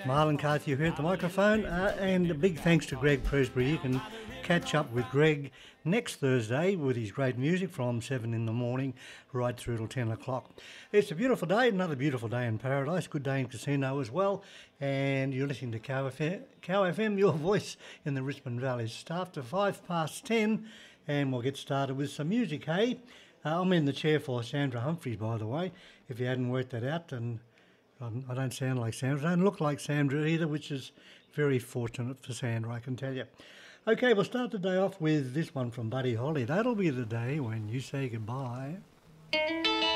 Marlon Carthy here at the microphone, and a big thanks to Greg Presbury. You can catch up with Greg next Thursday with his great music from 7 in the morning right through till 10 o'clock. It's a beautiful day, another beautiful day in paradise, good day in Casino as well, and you're listening to Cow FM, your voice in the Richmond Valley. It's after 10:05, and we'll get started with some music, hey? I'm in the chair for Sandra Humphries, by the way, if you hadn't worked that out, and I don't sound like Sandra, I don't look like Sandra either, which is very fortunate for Sandra, I can tell you. Okay, we'll start the day off with this one from Buddy Holly. That'll be the day when you say goodbye.